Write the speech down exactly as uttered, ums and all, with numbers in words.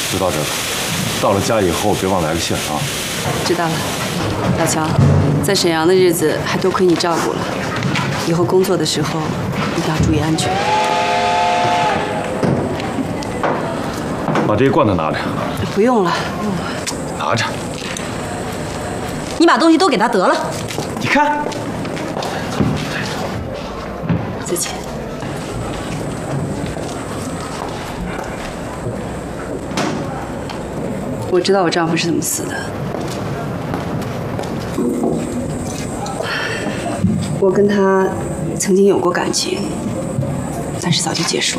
知道这个，到了家以后别忘来个信啊。 知道了，老乔，在沈阳的日子还多亏你照顾了，以后工作的时候一定要注意安全。 把这些罐头拿着。 不用了， 拿着。 你把东西都给他得了。 你看。 再见。我知道我丈夫是怎么死的。我跟他曾经有过感情，但是早就结束